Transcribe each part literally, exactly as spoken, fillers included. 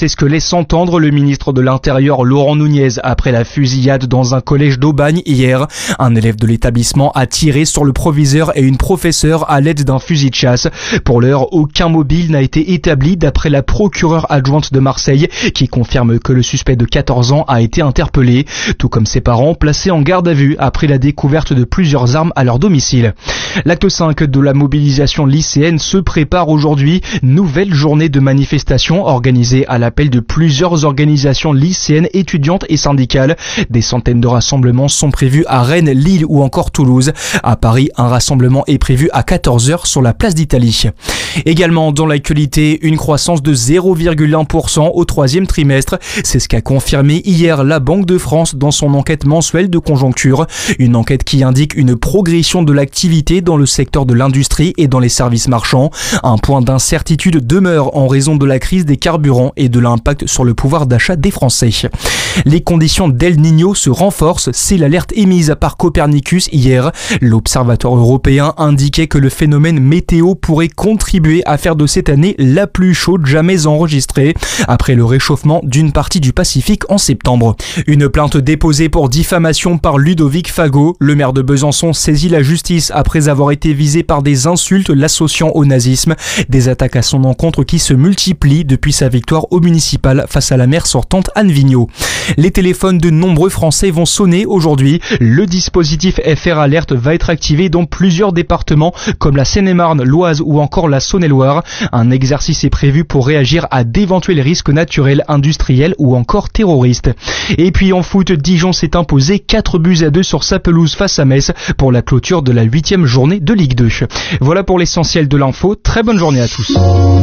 C'est ce que laisse entendre le ministre de l'Intérieur Laurent Nunez après la fusillade dans un collège d'Aubagne hier. Un élève de l'établissement a tiré sur le proviseur et une professeure à l'aide d'un fusil de chasse. Pour l'heure, aucun mobile n'a été établi d'après la procureure adjointe de Marseille qui confirme que le suspect de quatorze ans a été interpellé, tout comme ses parents placés en garde à vue après la découverte de plusieurs armes à leur domicile. L'acte cinq de la mobilisation lycéenne se prépare aujourd'hui. Nouvelle journée de manifestation organisée à l'appel de plusieurs organisations lycéennes, étudiantes et syndicales. Des centaines de rassemblements sont prévus à Rennes, Lille ou encore Toulouse. À Paris, un rassemblement est prévu à quatorze heures sur la place d'Italie. Également dans l'actualité, une croissance de zéro virgule un pour cent au troisième trimestre. C'est ce qu'a confirmé hier la Banque de France dans son enquête mensuelle de conjoncture. Une enquête qui indique une progression de l'activité dans le secteur de l'industrie et dans les services marchands. Un point d'incertitude demeure en raison de la crise des carburants et de l'impact sur le pouvoir d'achat des Français. Les conditions d'El Niño se renforcent, c'est l'alerte émise par Copernicus hier. L'Observatoire européen indiquait que le phénomène météo pourrait contribuer à faire de cette année la plus chaude jamais enregistrée, après le réchauffement d'une partie du Pacifique en septembre. Une plainte déposée pour diffamation par Ludovic Fago. Le maire de Besançon saisit la justice après avoir été visé par des insultes l'associant au nazisme. Des attaques à son encontre qui se multiplient depuis sa victoire au municipal face à la maire sortante Anne Vigneault. Les téléphones de nombreux Français vont sonner aujourd'hui. Le dispositif F R Alert va être activé dans plusieurs départements comme la Seine-et-Marne, l'Oise ou encore la Saône-et-Loire. Un exercice est prévu pour réagir à d'éventuels risques naturels, industriels ou encore terroristes. Et puis en foot, Dijon s'est imposé quatre buts à deux sur sa pelouse face à Metz pour la clôture de la huitième journée de Ligue deux. Voilà pour l'essentiel de l'info. Très bonne journée à tous.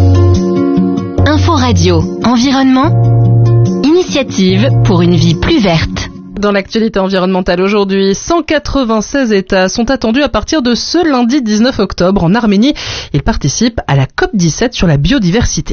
Info Radio, environnement, initiative pour une vie plus verte. Dans l'actualité environnementale aujourd'hui, cent quatre-vingt-seize États sont attendus à partir de ce lundi dix-neuf octobre en Arménie. Ils participent à la COP dix-sept sur la biodiversité.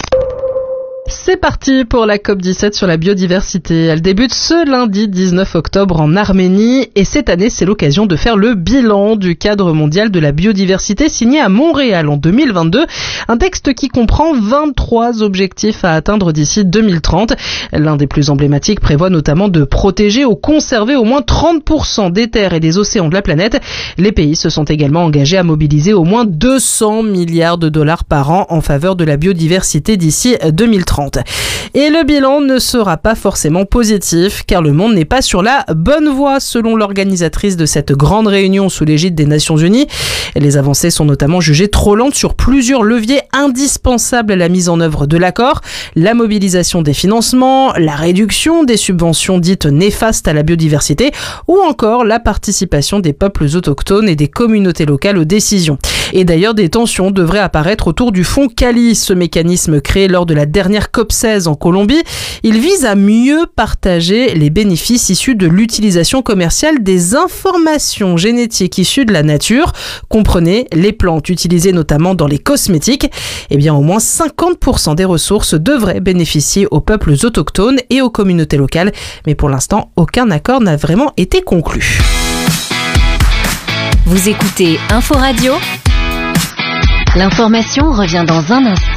C'est parti pour la COP dix-sept sur la biodiversité. Elle débute ce lundi dix-neuf octobre en Arménie et cette année, c'est l'occasion de faire le bilan du cadre mondial de la biodiversité signé à Montréal en deux mille vingt-deux. Un texte qui comprend vingt-trois objectifs à atteindre d'ici deux mille trente. L'un des plus emblématiques prévoit notamment de protéger ou conserver au moins trente pour cent des terres et des océans de la planète. Les pays se sont également engagés à mobiliser au moins deux cents milliards de dollars par an en faveur de la biodiversité d'ici deux mille trente. Et le bilan ne sera pas forcément positif car le monde n'est pas sur la bonne voie selon l'organisatrice de cette grande réunion sous l'égide des Nations Unies. Les avancées sont notamment jugées trop lentes sur plusieurs leviers indispensables à la mise en œuvre de l'accord. La mobilisation des financements, la réduction des subventions dites néfastes à la biodiversité ou encore la participation des peuples autochtones et des communautés locales aux décisions. Et d'ailleurs, des tensions devraient apparaître autour du fonds Cali, ce mécanisme créé lors de la dernière COP seize en Colombie. Il vise à mieux partager les bénéfices issus de l'utilisation commerciale des informations génétiques issues de la nature. Comprenez les plantes utilisées notamment dans les cosmétiques. Eh bien, au moins cinquante pour cent des ressources devraient bénéficier aux peuples autochtones et aux communautés locales. Mais pour l'instant, aucun accord n'a vraiment été conclu. Vous écoutez Info Radio. L'information revient dans un instant.